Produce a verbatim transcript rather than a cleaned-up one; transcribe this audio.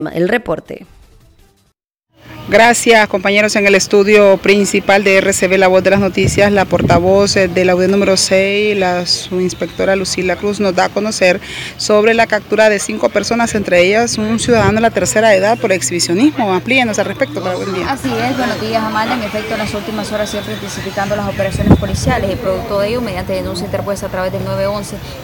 El reporte. Gracias, compañeros. En el estudio principal de R C B La Voz de las Noticias, la portavoz de la U D número seis, la subinspectora Lucila Cruz, nos da a conocer sobre la captura de cinco personas, entre ellas un ciudadano de la tercera edad por exhibicionismo. Amplíenos al respecto, para buen día. Así es, buenos días, Amalia. En efecto, en las últimas horas siempre intensificando las operaciones policiales y producto de ello, mediante denuncia interpuesta a través del nueve once,